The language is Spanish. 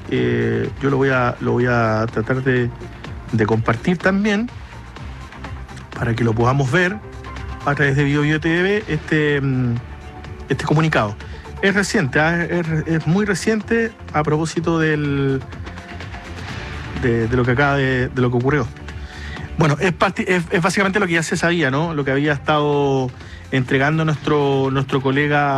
yo lo voy a tratar de compartir también para que lo podamos ver a través de BioBio TV, este comunicado. Es reciente, es muy reciente a propósito de lo que acaba de lo que ocurrió. Bueno, es básicamente lo que ya se sabía, ¿no? Lo que había estado entregando nuestro colega